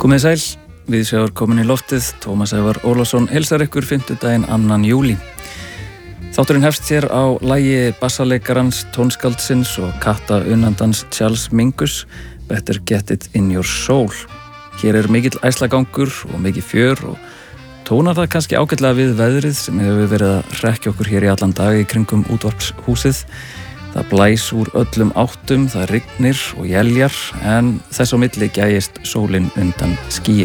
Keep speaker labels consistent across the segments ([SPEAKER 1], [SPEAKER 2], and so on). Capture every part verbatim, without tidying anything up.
[SPEAKER 1] Komið sæl, við sjáum komin í loftið, Tómas Ævar Ólafsson heilsar ykkur fimmtudaginn annan júlí. Þátturinn hefst hér á lagi bassaleikarans, tónskáldsins og kattaunnandans Charles Mingus, Better Get It In Your Soul. Hér er mikill æslagangur og mikið fjör og tónar það kannski ágætlega við veðrið sem hefur verið að hrekkja okkur hér í allan dag í kringum útvarpshúsið. Það blæs úr öllum áttum, það rignir og éljar, en þess á milli gægist sólin undan skýi.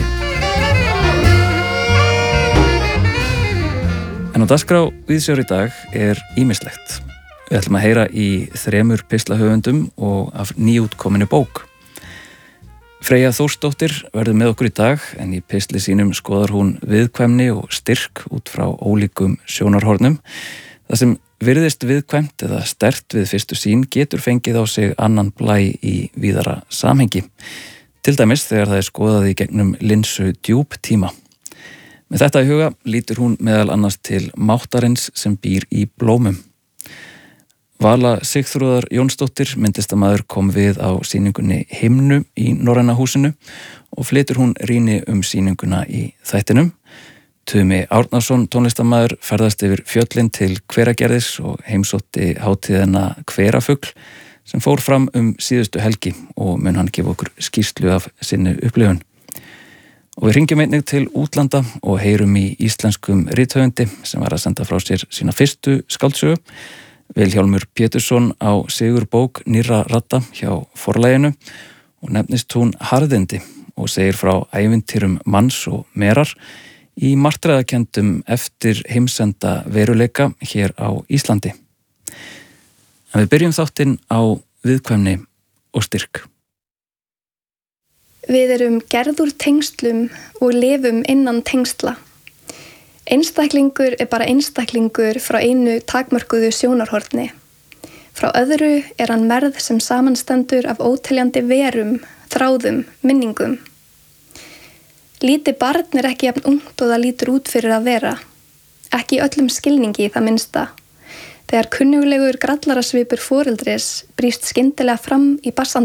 [SPEAKER 1] En á dagskrá Víðsjár í dag er ýmislegt. Við ætlum að heyra í þremur pislahöfundum og af nýútkominni bók. Freyja Þórsdóttir verður með okkur í dag, en í pisli sínum skoðar hún viðkvæmni og styrk út frá ólíkum sjónarhornum. Það sem virðist viðkvæmt eða sterkt við fyrstu sýn getur fengið á sig annan blæ í víðara samhengi. Til dæmis þegar það er skoðað í gegnum linsu djúptíma. Með þetta í huga lítur hún meðal annars til máttarins sem býr í blómum. Vala Sigþrúðar Jónsdóttir, myndlistarmaður, kom við á sýningunni Himnu í Norræna húsinu og flytur hún rýni um sýninguna í þættinum. Tumi Árnason, tónlistarmaður, ferðast yfir fjöllin til Hveragerðis og heimsótti hátíðina Hverafugl sem fór fram um síðustu helgi og mun hann gefa okkur skýrslu af sinni upplifun. Og við hringjum einnig til útlanda og heyrum í íslenskum rithöfundi sem var að senda frá sér sína fyrstu skáldsögu. Vilhjálmur Pétursson á sigurbók Nýrra radda hjá Forlaginu og nefnist hún Harðindi og segir frá ævintýrum manns og merar í martraðakendum eftir heimsenda veruleika hér á Íslandi. En við byrjum þáttinn á viðkvæmni og styrk.
[SPEAKER 2] Við erum gerð úr tengslum og lifum innan tengsla. Einstaklingur er bara einstaklingur frá einu takmörkuðu sjónarhorni. Frá öðru er hann mergð sem samanstendur af óteljandi verum, þráðum, minningum. Lítið barn er ekki jafn ungt og það lítur út fyrir að vera. Ekki í öllum skilningi í það minnsta. Þegar kunnuglegur grallarasvipur foreldris brýst skyndilega fram í bassandi